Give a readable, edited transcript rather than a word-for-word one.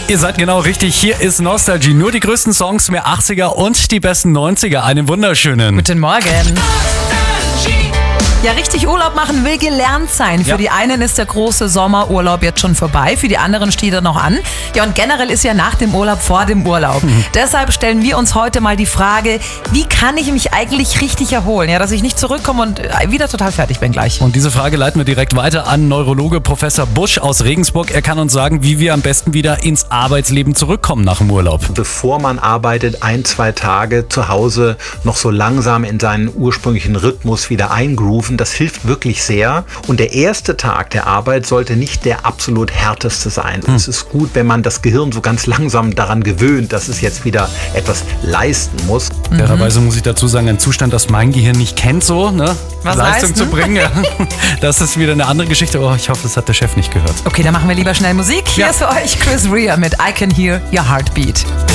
Ihr seid genau richtig. Hier ist Nostalgie. Nur die größten Songs, mehr 80er und die besten 90er. Einen wunderschönen Guten Morgen. Ja, richtig Urlaub machen will gelernt sein. Für die einen ist der große Sommerurlaub jetzt schon vorbei, für die anderen steht er noch an. Ja, und generell ist ja nach dem Urlaub vor dem Urlaub. Deshalb stellen wir uns heute mal die Frage, wie kann ich mich eigentlich richtig erholen? Ja, dass ich nicht zurückkomme und wieder total fertig bin gleich. Und diese Frage leiten wir direkt weiter an Neurologe Professor Busch aus Regensburg. Er kann uns sagen, wie wir am besten wieder ins Arbeitsleben zurückkommen nach dem Urlaub. Bevor man arbeitet, 1-2 Tage zu Hause noch so langsam in seinen ursprünglichen Rhythmus wieder eingrooven. Das hilft wirklich sehr. Und der erste Tag der Arbeit sollte nicht der absolut härteste sein. Es ist gut, wenn man das Gehirn so ganz langsam daran gewöhnt, dass es jetzt wieder etwas leisten muss. Fairerweise muss ich dazu sagen, ein Zustand, das mein Gehirn nicht kennt, so, ne? Was Leistung leisten? zu bringen. Ja. Das ist wieder eine andere Geschichte. Oh, ich hoffe, das hat der Chef nicht gehört. Okay, dann machen wir lieber schnell Musik. Hier Ja. ist für euch Chris Rea mit I Can Hear Your Heartbeat.